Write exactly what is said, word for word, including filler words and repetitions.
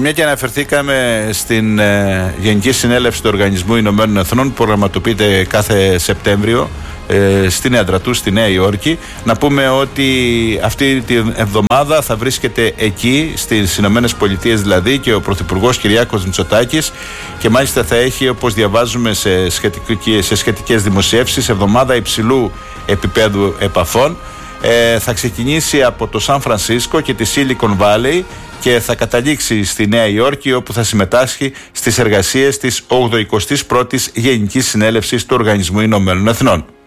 μια και αναφερθήκαμε στην ε, Γενική Συνέλευση του Οργανισμού Ηνωμένων Εθνών που προγραμματοποιείται κάθε Σεπτέμβριο ε, στην έδρα του στη Νέα Υόρκη, να πούμε ότι αυτή την εβδομάδα θα βρίσκεται εκεί στις Ηνωμένες Πολιτείες δηλαδή και ο Πρωθυπουργός Κυριάκος Μητσοτάκης, και μάλιστα θα έχει, όπως διαβάζουμε σε, σε σχετικές δημοσιεύσεις, εβδομάδα υψηλού επίπεδου επαφών. Ε, θα ξεκινήσει από το Σαν Φρανσίσκο και τη Silicon Valley και θα καταλήξει στη Νέα Υόρκη, όπου θα συμμετάσχει στις εργασίες της ογδοηκοστής πρώτης Γενικής Συνέλευσης του Οργανισμού Ηνωμένων Εθνών.